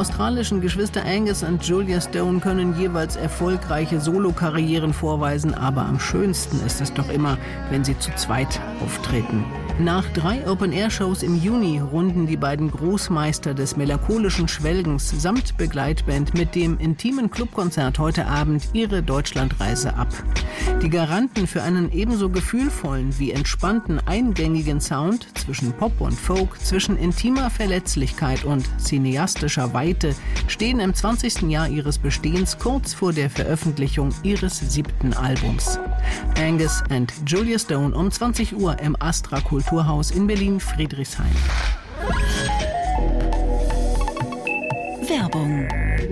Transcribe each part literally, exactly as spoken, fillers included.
australischen Geschwister Angus und Julia Stone können jeweils erfolgreiche Solokarrieren vorweisen, aber am schönsten ist es doch immer, wenn sie zu zweit auftreten. Nach drei Open-Air-Shows im Juni runden die beiden Großmeister des melancholischen Schwelgens samt Begleitband mit dem intimen Clubkonzert heute Abend ihre Deutschlandreise ab. Die Garanten für einen ebenso gefühlvollen wie entspannten eingängigen Sound zwischen Pop und Folk, zwischen intimer Verletzlichkeit und cineastischer Weite stehen im zwanzigsten Jahr ihres Bestehens kurz vor der Veröffentlichung ihres siebten Albums. Angus and Julia Stone um zwanzig Uhr im Astra Kulturhaus in Berlin-Friedrichshain. Werbung.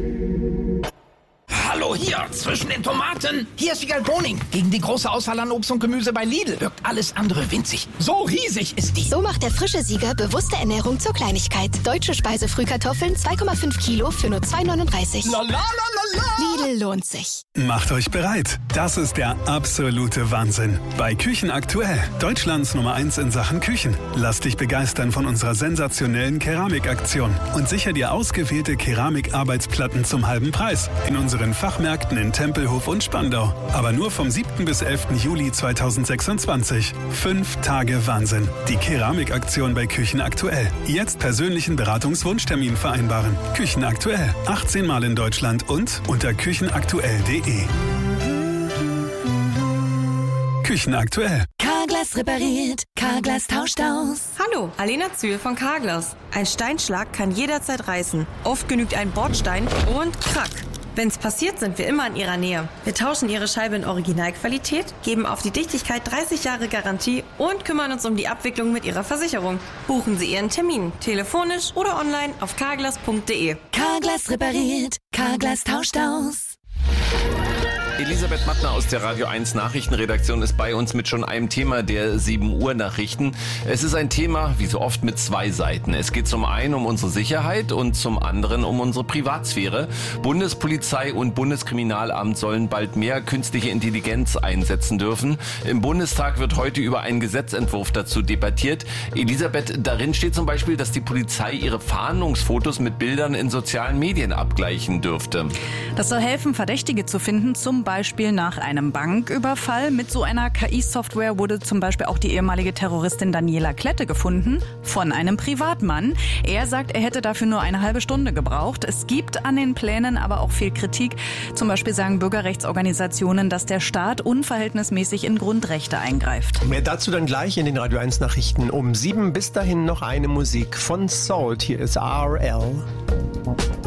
Hallo hier, zwischen den Tomaten. Hier ist Vigal Boning. Gegen die große Auswahl an Obst und Gemüse bei Lidl wirkt alles andere winzig. So riesig ist die. So macht der frische Sieger bewusste Ernährung zur Kleinigkeit. Deutsche Speisefrühkartoffeln zwei Komma fünf Kilo für nur zwei neununddreißig. La, la, la, la, la. Lidl lohnt sich. Macht euch bereit. Das ist der absolute Wahnsinn. Bei Küchen aktuell. Deutschlands Nummer eins in Sachen Küchen. Lass dich begeistern von unserer sensationellen Keramikaktion und sicher dir ausgewählte Keramikarbeitsplatten zum halben Preis in unseren Fachmärkten in Tempelhof und Spandau. Aber nur vom siebten bis elften Juli zweitausendsechsundzwanzig. Fünf Tage Wahnsinn. Die Keramikaktion bei Küchen aktuell. Jetzt persönlichen Beratungswunschtermin vereinbaren. Küchen aktuell. achtzehn Mal in Deutschland und unter küchenaktuell punkt de. Küchen aktuell. Carglass repariert, Carglass tauscht aus. Hallo, Alena Zühl von Carglass. Ein Steinschlag kann jederzeit reißen. Oft genügt ein Bordstein und krack. Wenn's passiert, sind wir immer in Ihrer Nähe. Wir tauschen Ihre Scheibe in Originalqualität, geben auf die Dichtigkeit dreißig Jahre Garantie und kümmern uns um die Abwicklung mit Ihrer Versicherung. Buchen Sie Ihren Termin, telefonisch oder online auf carglass punkt de. Carglass repariert, Carglass tauscht aus. Elisabeth Mattner aus der Radio eins Nachrichtenredaktion ist bei uns mit schon einem Thema der sieben Uhr Nachrichten. Es ist ein Thema, wie so oft, mit zwei Seiten. Es geht zum einen um unsere Sicherheit und zum anderen um unsere Privatsphäre. Bundespolizei und Bundeskriminalamt sollen bald mehr künstliche Intelligenz einsetzen dürfen. Im Bundestag wird heute über einen Gesetzentwurf dazu debattiert. Elisabeth, darin steht zum Beispiel, dass die Polizei ihre Fahndungsfotos mit Bildern in sozialen Medien abgleichen dürfte. Das soll helfen, Verdächtige zu finden, zum Beispiel nach einem Banküberfall. Mit so einer K I-Software wurde zum Beispiel auch die ehemalige Terroristin Daniela Klette gefunden, von einem Privatmann. Er sagt, er hätte dafür nur eine halbe Stunde gebraucht. Es gibt an den Plänen aber auch viel Kritik. Zum Beispiel sagen Bürgerrechtsorganisationen, dass der Staat unverhältnismäßig in Grundrechte eingreift. Mehr dazu dann gleich in den Radio eins Nachrichten um sieben. Bis dahin noch eine Musik von Salt. Hier ist R L.